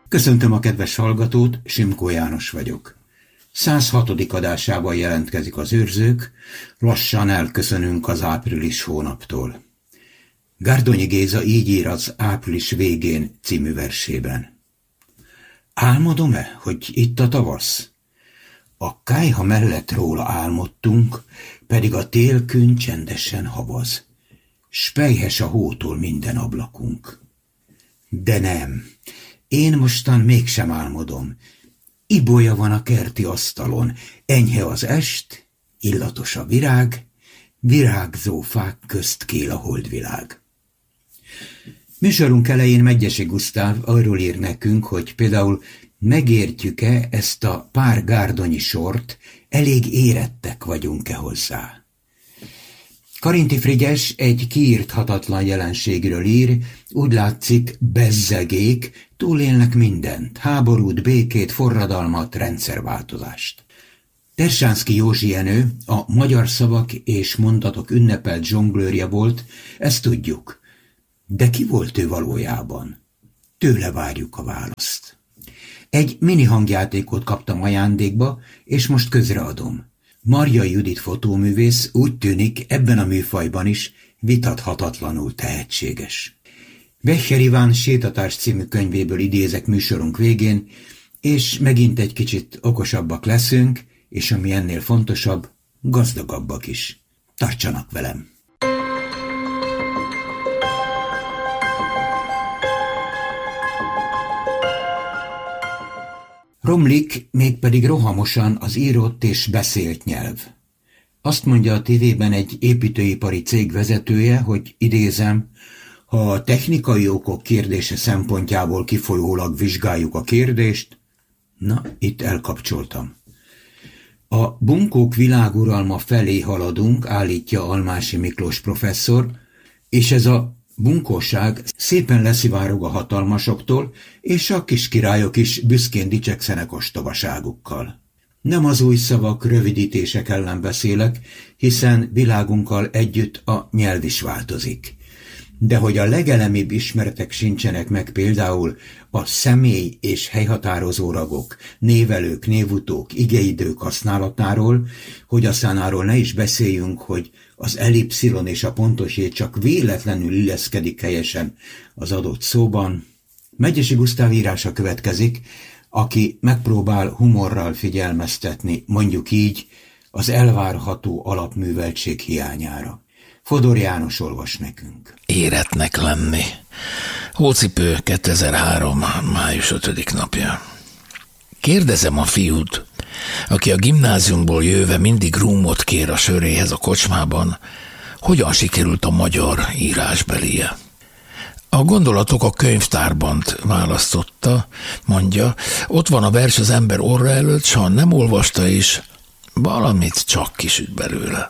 Köszöntöm a kedves hallgatót, Simkó János vagyok. 106. adásában jelentkezik az őrzők, lassan elköszönünk az április hónaptól. Gárdonyi Géza így ír az Április végén című versében. Álmodom-e, hogy itt a tavasz? A kályha mellett róla álmodtunk, pedig a télkün csendesen havaz, s pelyhes a hótól minden ablakunk. De nem, én mostan mégsem álmodom. Ibolya van a kerti asztalon, enyhe az est, illatos a virág, virágzó fák közt kél a holdvilág. Műsorunk elején Megyesi Gusztáv arról ír nekünk, hogy például megértjük-e ezt a pár gárdonyi sort, elég érettek vagyunk-e hozzá. Karinti Frigyes egy kiírthatatlan jelenségről ír, úgy látszik bezzegék túlélnek mindent, háborút, békét, forradalmat, rendszerváltozást. Tersánszky Józsi Jenő a magyar szavak és mondatok ünnepelt zsonglőrje volt, ezt tudjuk. De ki volt ő valójában? Tőle várjuk a választ. Egy mini hangjátékot kaptam ajándékba, és most közreadom. Marjai Judit fotóművész úgy tűnik ebben a műfajban is vitathatatlanul tehetséges. Becher Iván Sétatás című könyvéből idézek műsorunk végén, és megint egy kicsit okosabbak leszünk, és ami ennél fontosabb, gazdagabbak is. Tartsanak velem! Romlik mégpedig rohamosan az írott és beszélt nyelv. Azt mondja a tévében egy építőipari cég vezetője, hogy idézem, ha a technikai okok kérdése szempontjából kifolyólag vizsgáljuk a kérdést, na, itt elkapcsoltam. A bunkók világuralma felé haladunk, állítja Almási Miklós professzor, és ez a bunkóság szépen leszivárog a hatalmasoktól, és a kiskirályok is büszkén dicsekszenek ostobaságukkal. Nem az új szavak, rövidítések ellen beszélek, hiszen világunkkal együtt a nyelv is változik. De hogy a legelemibb ismeretek sincsenek meg például a személy és helyhatározó ragok, névelők, névutók, igeidők használatáról, hogy aztán arról ne is beszéljünk, hogy az ellipszilon és a pontos jé csak véletlenül illeszkedik helyesen az adott szóban. Megyesi Gusztáv írása következik, aki megpróbál humorral figyelmeztetni, mondjuk így, az elvárható alapműveltség hiányára. Fodor János olvas nekünk. Éretnek lenni. Hócipő 2003. május 5. napja. Kérdezem a fiút, aki a gimnáziumból jöve mindig rúmot kér a söréhez a kocsmában, hogyan sikerült a magyar írásbelie. A gondolatok a könyvtárban választotta, mondja, ott van a vers az ember orra előtt, s ha nem olvasta is, valamit csak kisüt belőle.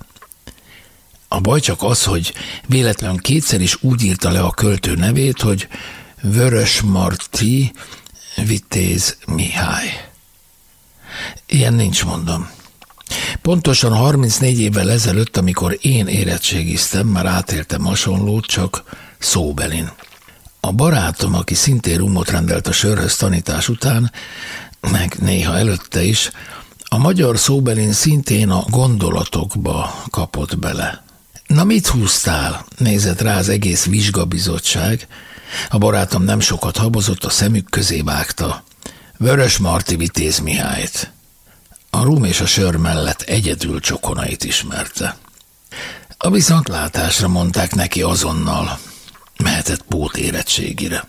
A baj csak az, hogy véletlenül kétszer is úgy írta le a költő nevét, hogy Vörösmarty Vitéz Mihály. Ilyen nincs, mondom. Pontosan 34 évvel ezelőtt, amikor én érettségiztem, már átéltem hasonlót, csak szóbelin. A barátom, aki szintén rumot rendelt a sörhöz tanítás után, meg néha előtte is, a magyar szóbelin szintén a gondolatokba kapott bele. Na mit húztál? Nézett rá az egész vizsgabizottság. A barátom nem sokat habozott, a szemük közé vágta. Vörösmarty Vitéz Mihályt. A rum és a sör mellett egyedül csokonait ismerte. A viszontlátásra mondták neki azonnal. Mehetett pótérettségire.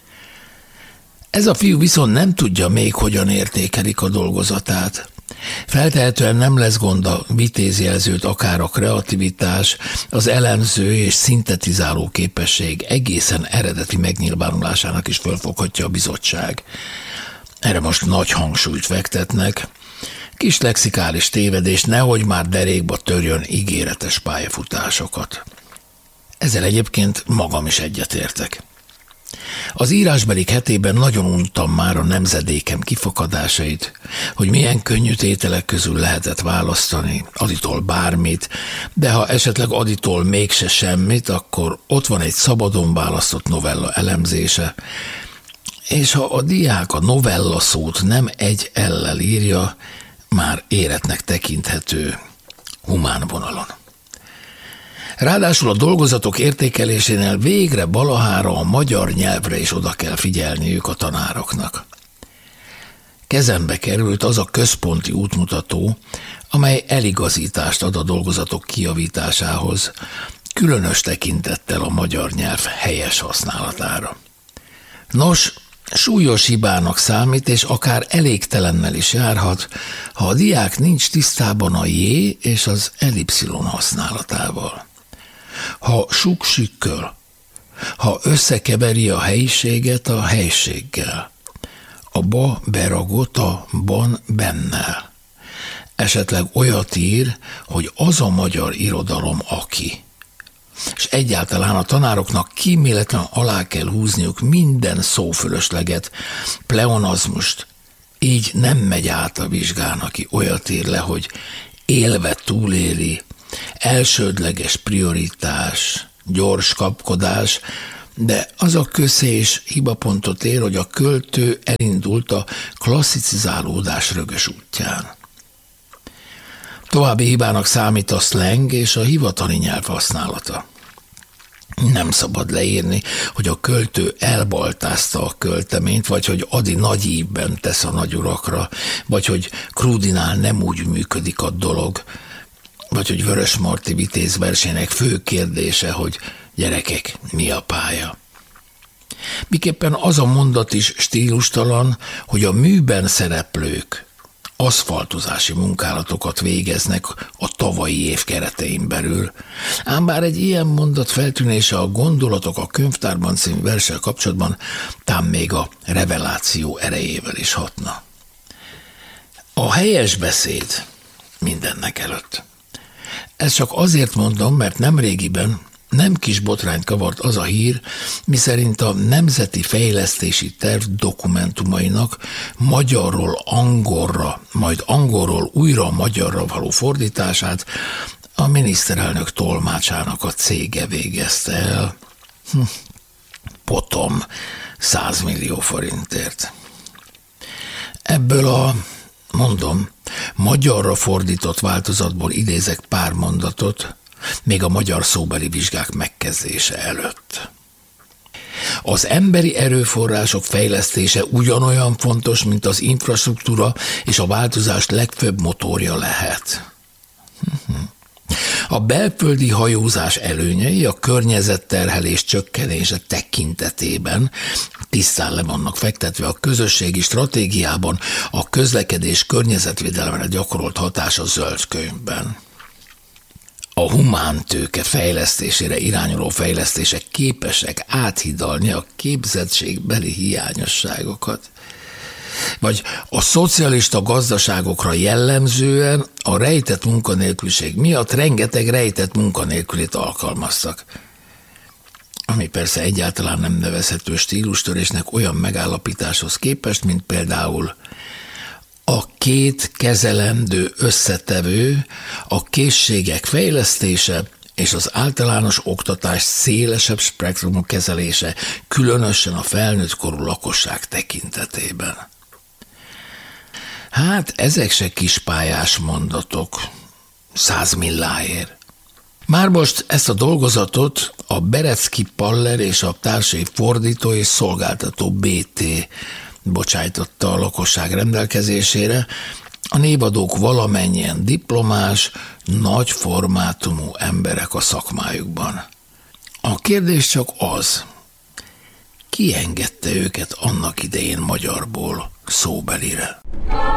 Ez a fiú viszont nem tudja még, hogyan értékelik a dolgozatát. Feltehetően nem lesz gond a vitézjelzőt, akár a kreativitás, az elemző és szintetizáló képesség egészen eredeti megnyilvánulásának is fölfoghatja a bizottság. Erre most nagy hangsúlyt fektetnek. Kis lexikális tévedés, nehogy már derékba törjön ígéretes pályafutásokat. Ezzel egyébként magam is egyetértek. Az írásbelik hetében nagyon untam már a nemzedékem kifakadásait, hogy milyen könnyű tételek közül lehetett választani, Aditól bármit, de ha esetleg Aditól mégse semmit, akkor ott van egy szabadon választott novella elemzése, és ha a diák a novella szót nem egy ellel írja, már éretnek tekinthető humán vonalon. Ráadásul a dolgozatok értékelésénél végre valahára a magyar nyelvre is oda kell figyelniük a tanároknak. Kezembe került az a központi útmutató, amely eligazítást ad a dolgozatok kijavításához, különös tekintettel a magyar nyelv helyes használatára. Nos, súlyos hibának számít, és akár elégtelennel is járhat, ha a diák nincs tisztában a j és az ellipszilon használatával. Ha suksükköl, ha összekeveri a helyiséget a helységgel, a ba beragott a ban bennel, esetleg olyat ír, hogy az a magyar irodalom aki. És egyáltalán a tanároknak kíméletlen alá kell húzniuk minden szófölösleget, pleonazmust, így nem megy át a vizsgán, aki olyat ír le, hogy élve túléli, elsődleges prioritás, gyors kapkodás, de az a közhelyes hibapontot ér, hogy a költő elindult a klasszicizálódás rögös útján. További hibának számít a szleng és a hivatali nyelv használata. Nem szabad leírni, hogy a költő elbaltázta a költeményt, vagy hogy Ady nagy ívben tesz a nagyurakra, vagy hogy Krúdinál nem úgy működik a dolog, vagy hogy Vörösmarty Vitéz versének fő kérdése, hogy gyerekek, mi a pálya? Miképpen az a mondat is stílustalan, hogy a műben szereplők aszfaltozási munkálatokat végeznek a tavalyi év keretein belül. Ám bár egy ilyen mondat feltűnése a Gondolatok a könyvtárban című verssel kapcsolatban tám még a reveláció erejével is hatna. A helyes beszéd mindennek előtt. Ezt csak azért mondom, mert nemrégiben nem kis botrányt kavart az a hír, miszerint a Nemzeti Fejlesztési Terv dokumentumainak magyarról angolra, majd angolról újra magyarra való fordítását a miniszterelnök tolmácsának a cége végezte el. Potom 100 millió forintért. Ebből a, magyarra fordított változatból idézek pár mondatot, még a magyar szóbeli vizsgák megkezdése előtt. Az emberi erőforrások fejlesztése ugyanolyan fontos, mint az infrastruktúra, és a változás legfőbb motorja lehet. A belföldi hajózás előnyei a környezetterhelés csökkenése tekintetében tisztán le vannak fektetve a közösségi stratégiában a közlekedés környezetvédelemre gyakorolt hatás a zöld könyvben. A humántőke fejlesztésére irányuló fejlesztések képesek áthidalni a képzettségbeli hiányosságokat. Vagy a szocialista gazdaságokra jellemzően a rejtett munkanélküliség miatt rengeteg rejtett munkanélkülit alkalmaztak. Ami persze egyáltalán nem nevezhető stílustörésnek olyan megállapításhoz képest, mint például a két kezelendő összetevő, a készségek fejlesztése és az általános oktatás szélesebb spektrumú kezelése, különösen a felnőtt korú lakosság tekintetében. Hát ezek se kispályás mondatok, 100 milláért. Már most ezt a dolgozatot a Berecki Paller és a társai fordító és szolgáltató BT bocsájtotta a lakosság rendelkezésére, a névadók valamennyien diplomás, nagy formátumú emberek a szakmájukban. A kérdés csak az, ki engedte őket annak idején magyarból szóbelire?